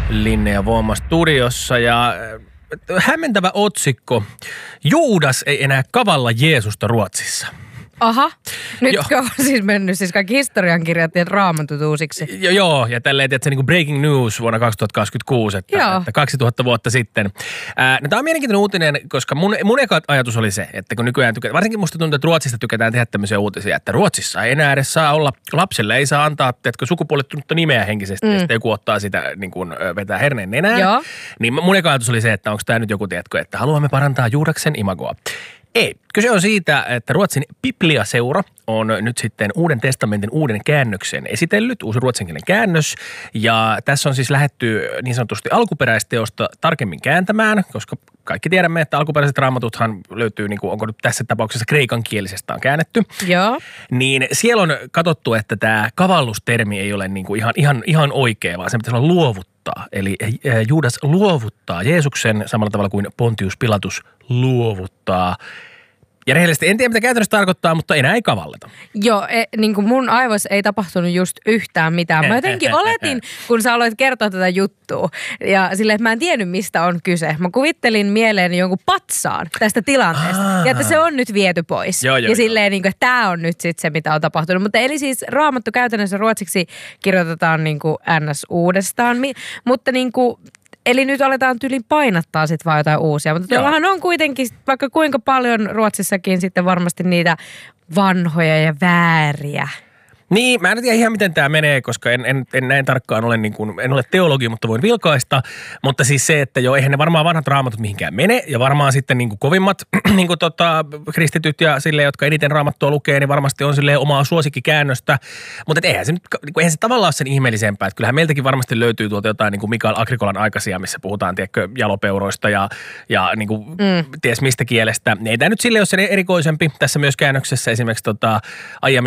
Linnea Voima studiossa ja hämmentävä otsikko. Juudas ei enää kavalla Jeesusta Ruotsissa. Aha, nytkö on siis mennyt siis kaikki historiankirjat raamatut uusiksi? Joo, ja tälleen, että se niin breaking news vuonna 2026, että 2000 vuotta sitten. Tämä on mielenkiintoinen uutinen, koska mun eka ajatus oli se, että kun nykyään varsinkin musta tuntuu, että Ruotsista tykätään tehdä tämmöisiä uutisia, että Ruotsissa ei enää edes saa olla, lapselle ei saa antaa, teetkö, sukupuolittunutta nimeä henkisesti, ja sitten joku ottaa sitä, niin kuin vetää herneen nenään. Joo. Niin mun eka ajatus oli se, että onko tämä nyt joku, tiedätkö, että haluamme parantaa Juudaksen imagoa. Ei. Kyse on siitä, että Ruotsin Biblia-seura on nyt sitten Uuden testamentin uuden käännöksen esitellyt, uusi ruotsinkielinen käännös. Ja tässä on siis lähdetty niin sanotusti alkuperäisteosta tarkemmin kääntämään, koska kaikki tiedämme, että alkuperäiset raamatuthan löytyy, niin kuin, onko nyt tässä tapauksessa kreikankielisestä on käännetty. Joo. Niin siellä on katsottu, että tämä kavallustermi ei ole niin kuin ihan oikea, vaan se pitäisi olla luovuttaa. Eli Juudas luovuttaa Jeesuksen samalla tavalla kuin Pontius Pilatus luovuttaa. Ja rehellisesti en tiedä, mitä käytännössä tarkoittaa, mutta enää ei kavalleta. Joo, niin kuin mun aivoissa ei tapahtunut just yhtään mitään. Mä jotenkin oletin, kun sä aloit kertoa tätä juttua. Ja silleen, että mä en tiennyt, mistä on kyse. Mä kuvittelin mieleeni jonkun patsaan tästä tilanteesta. Ja että se on nyt viety pois. Ja silleen, niin kuin, että tää on nyt sitten se, mitä on tapahtunut. Mutta eli siis Raamattu käytännössä ruotsiksi kirjoitetaan niin kuin NS uudestaan. Mutta niin kuin... Eli nyt aletaan tyylin painattaa sitten vaan jotain uusia. Mutta tuollahan on kuitenkin vaikka kuinka paljon Ruotsissakin sitten varmasti niitä vanhoja ja vääriä. Niin, mä en tiedä ihan miten tämä menee, koska en näin tarkkaan ole, niin kuin, en ole teologi, mutta voin vilkaista. Mutta siis se, että eihän ne varmaan vanhat raamatut mihinkään mene. Ja varmaan sitten niin kuin kovimmat niin kuin kristityt ja silleen, jotka eniten raamattua lukee, niin varmasti on silleen omaa suosikkikäännöstä. Mutta eihän se tavallaan ole sen ihmeellisempää. Että kyllähän meiltäkin varmasti löytyy tuolta jotain niin kuin Mikael Agrikolan aikaisia, missä puhutaan, tiedätkö, jalopeuroista ja niin kuin, ties mistä kielestä. Ei tämä nyt silleen ole sen erikoisempi. Tässä myös käännöksessä esimerkiksi aiemmin